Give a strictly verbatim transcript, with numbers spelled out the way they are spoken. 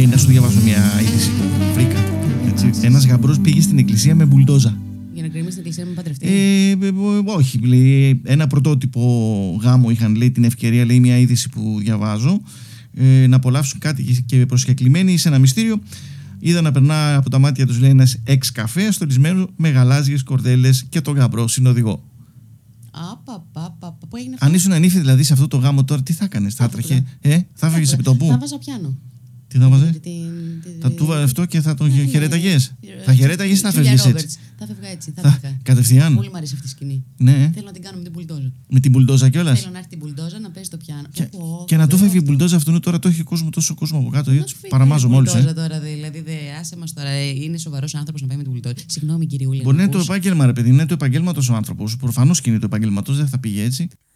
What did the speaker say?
Ε, να σου διαβάσω μια είδηση που βρήκα. Ένας γαμπρός πήγε στην εκκλησία με μπουλντόζα. Για να κρίνουμε στην εκκλησία με παντρευτεί. Ε, όχι, λέει, ένα πρωτότυπο γάμο είχαν, λέει, την ευκαιρία, λέει, μια είδηση που διαβάζω, ε, να απολαύσουν κάτι και προσκεκλημένοι σε ένα μυστήριο. Είδα να περνά από τα μάτια τους, λέει, ένας εξ καφέ στολισμένο με γαλάζιες κορδέλες και τον γαμπρό συνοδηγό. Απαπαπαπα. Πού έγινε αυτό? Αν ήσουν ανήφη δηλαδή σε αυτό το γάμο τώρα, τι θα έκανες? Θα τρέχε, ε, θα φύγεις επί τόπου? Θα βάζα πιάνο. Τι θα βάζε? Θα του βάλε αυτό και θα τον χαιρέταγες? Θα χαιρέταγες ή θα φεύγεις έτσι? Θα φεύγα έτσι. Θα φεύγα. Κατευθείαν. Πολύ μου αρέσει αυτή η σκηνή. Ναι. Θέλω να την κάνω με την μπουλντόζα. Με την μπουλντόζα κιόλας. Θέλω να έρθει την μπουλντόζα να παίζει το πιάνο. Και, και να του φεύγει η μπουλντόζα αυτού, τώρα το έχει κόσμο, τόσο κόσμο από κάτω. Παραμάζω όλους. Ε. Τώρα, δηλαδή, δε, άσε μας τώρα, είναι σοβαρός άνθρωπος να πάει με την μπουλντόζα. Συγγνώμη, κυριούλη. Μπορεί να είναι το επάγγελμα, ρε παιδί, είναι το επαγγέλματος ο άνθρωπος. Προφανώς και είναι το επαγγέλματος, δεν θα πήγε έτσι.